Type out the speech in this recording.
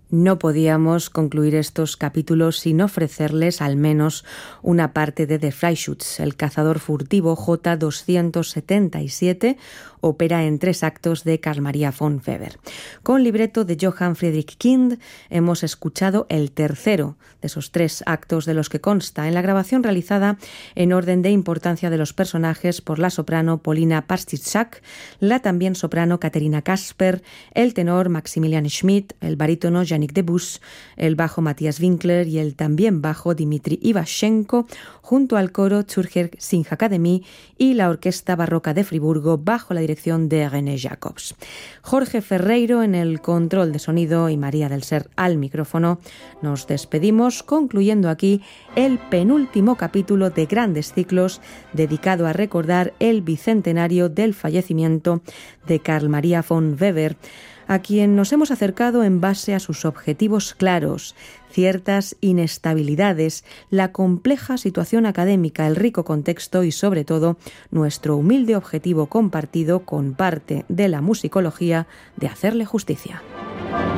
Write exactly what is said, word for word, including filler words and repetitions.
No podíamos concluir estos capítulos sin ofrecerles al menos una parte de Der Freischütz, el cazador furtivo J doscientos setenta y siete, ópera en tres actos de Carl Maria von Weber. Con libreto de Johann Friedrich Kind hemos escuchado el tercero de esos tres actos de los que consta en la grabación realizada en orden de importancia de los personajes por la soprano Polina Pastichak, la también soprano Katerina Kasper, el tenor Maximilian Schmidt, el barítono Yannick Debus, el bajo Matthias Winkler y el también bajo Dmitri Ivashenko, junto al coro Zürcher Singakademie y la Orquesta Barroca de Friburgo bajo la dirección de René Jacobs. Jorge Ferreiro en el control de sonido y María del Ser al micrófono. Nos despedimos concluyendo aquí el penúltimo capítulo de Grandes Ciclos dedicado a recordar el bicentenario del fallecimiento de Carl Maria von Weber, a quien nos hemos acercado en base a sus objetivos claros, ciertas inestabilidades, la compleja situación académica, el rico contexto y, sobre todo, nuestro humilde objetivo compartido con parte de la musicología de hacerle justicia.